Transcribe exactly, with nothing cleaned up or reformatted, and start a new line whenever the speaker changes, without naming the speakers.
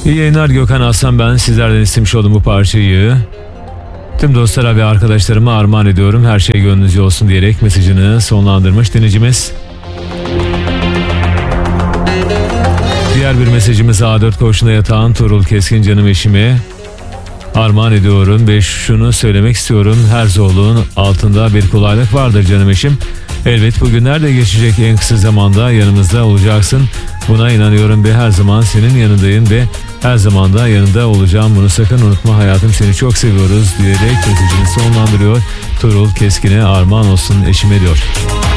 İyi yayınlar Gökhan Aslan ben. Sizlerden istemiş olduğum bu parçayı tüm dostlara ve arkadaşlarıma armağan ediyorum. Her şey gönlünüzce olsun diyerek mesajını sonlandırmış dinleyicimiz. Diğer bir mesajımız A dört koğuşunda yatan Tuğrul Keskin canım eşime armağan ediyorum ve şunu söylemek istiyorum. Her zorluğun altında bir kolaylık vardır canım eşim. Elbet bugünler de geçecek, en kısa zamanda yanımızda olacaksın. Buna inanıyorum ve her zaman senin yanındayım ve her zaman da yanında olacağım. Bunu sakın unutma hayatım, seni çok seviyoruz diyerek mesajını sonlandırıyor. Tuğrul Keskin'e armağan olsun eşime diyor.